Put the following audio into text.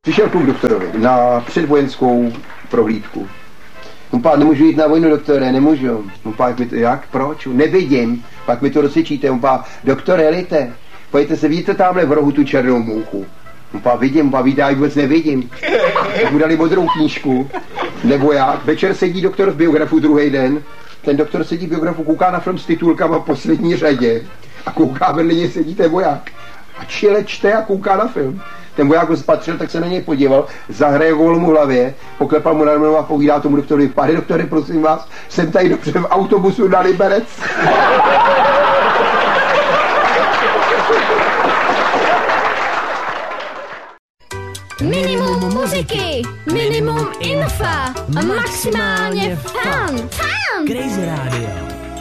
Přišel k doktorovi na předvojenskou prohlídku. Pán, nemůžu jít na vojnu, doktore, nemůžu. Pán, jak, proč? Nevidím. Pak mi to rozsvědčíte. Pán, doktore, elite, pojďte se, vidíte tamhle v rohu tu černou mouchu. Pán, vidím, pán, vidí, já vůbec nevidím. Tak mu dali modrou knížku. Nebo jak? Večer sedí doktor v biografu druhý den. Ten doktor sedí v biografu, kouká na film s titulkama v poslední řadě. A kouká, vedle něj sedí ten voják. A čile čte a kouká na film. Ten voják ho spatřil, tak se na něj podíval, zahraje gól mu v hlavě, poklepal mu na rameno a povídá tomu doktorovi: pane doktore, prosím vás, jsem tady dobře v autobusu na Liberec. Minimum muziky, minimum infa a maximálně fan. Crazy Radio.